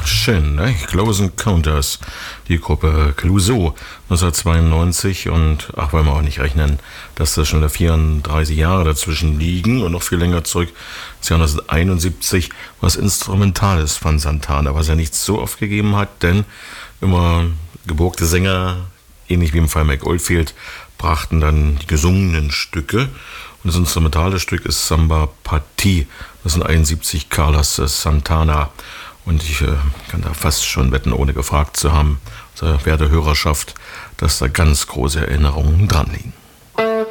schön, ne? Close Encounters, die Gruppe Clouseau, 1992 und ach, wollen wir auch nicht rechnen, dass da schon 34 Jahre dazwischen liegen und noch viel länger zurück, das Jahr 1971, was Instrumentales von Santana, was er nicht so oft gegeben hat, denn immer geborgte Sänger, ähnlich wie im Fall Mike Oldfield, brachten dann die gesungenen Stücke. Und das instrumentale Stück ist Samba Partie, das sind 71 Carlos Santana. Und ich kann da fast schon wetten, ohne gefragt zu haben, unsere werte Hörerschaft, dass da ganz große Erinnerungen dran liegen.